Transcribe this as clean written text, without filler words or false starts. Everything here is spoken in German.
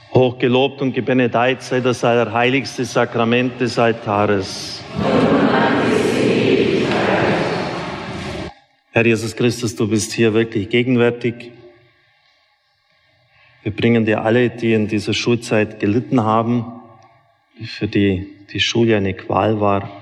Hochgelobt und gebenedeit sei das allerheiligste Sakrament des Altares. Herr Jesus Christus, du bist hier wirklich gegenwärtig. Wir bringen dir alle, die in dieser Schulzeit gelitten haben, für die die Schule eine Qual war.